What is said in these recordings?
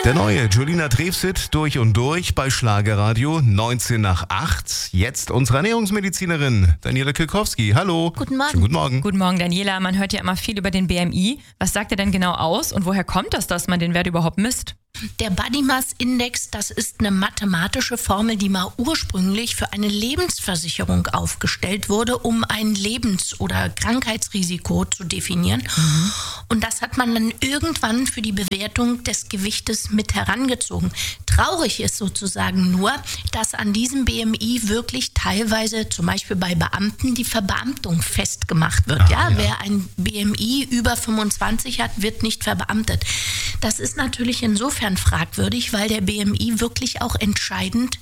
Der neue Julina Trefsit durch und durch bei Schlagerradio 19 nach 8. Jetzt unsere Ernährungsmedizinerin Daniela Kilkowski. Hallo. Guten Morgen. Schönen guten Morgen. Guten Morgen, Daniela. Man hört ja immer viel über den BMI. Was sagt er denn genau aus und woher kommt das, dass man den Wert überhaupt misst? Der Body Mass Index, das ist eine mathematische Formel, die mal ursprünglich für eine Lebensversicherung aufgestellt wurde, um ein Lebens- oder Krankheitsrisiko zu definieren. Und das hat man dann irgendwann für die Bewertung des Gewichtes mit herangezogen. Traurig ist sozusagen nur, dass an diesem BMI wirklich teilweise, zum Beispiel bei Beamten, die Verbeamtung festgemacht wird. Wer ein BMI über 25 hat, wird nicht verbeamtet. Das ist natürlich insofern fragwürdig, weil der BMI wirklich auch entscheidend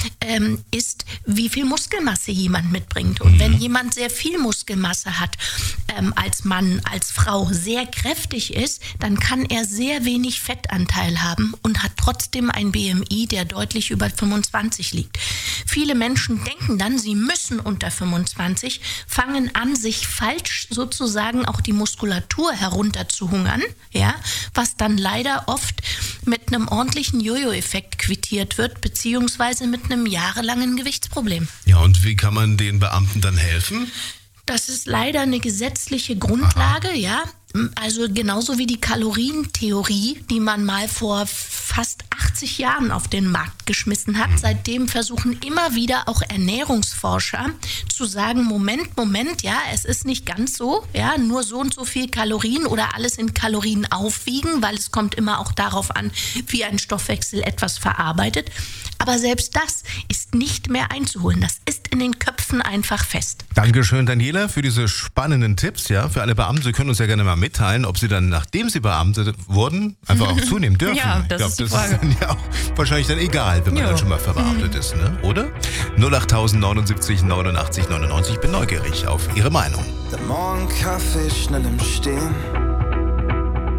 ist, wie viel Muskelmasse jemand mitbringt. Und wenn jemand sehr viel Muskelmasse hat, als Mann, als Frau sehr kräftig ist, dann kann er sehr wenig Fettanteil haben und hat trotzdem ein BMI, der deutlich über 25 liegt. Viele Menschen denken dann, sie müssen unter 25, fangen an, sich falsch sozusagen auch die Muskulatur herunter zu hungern, ja, was dann leider oft mit einem ordentlichen Jojo-Effekt quittiert wird, beziehungsweise mit einem jahrelangen Gewichtsproblem. Ja, und wie kann man den Beamten dann helfen? Das ist leider eine gesetzliche Grundlage, ja. Also genauso wie die Kalorientheorie, die man mal vor fast 80 Jahren auf den Markt geschmissen hat. Seitdem versuchen immer wieder auch Ernährungsforscher zu sagen, Moment, ja, es ist nicht ganz so, ja, nur so und so viel Kalorien oder alles in Kalorien aufwiegen, weil es kommt immer auch darauf an, wie ein Stoffwechsel etwas verarbeitet. Aber selbst das ist nicht mehr einzuholen. Das ist in den Köpfen einfach fest. Dankeschön, Daniela, für diese spannenden Tipps. Ja, für alle Beamten, Sie können uns ja gerne mal mitteilen, ob Sie dann, nachdem Sie beamtet wurden, einfach auch zunehmen dürfen. Ja, das ist die Frage. Ist dann ja auch wahrscheinlich dann egal, wenn man dann schon mal verbeamtet ist, ne? Oder? 08079 89 99. Ich bin neugierig auf Ihre Meinung. Der Morgenkaffee schnell im Stehen.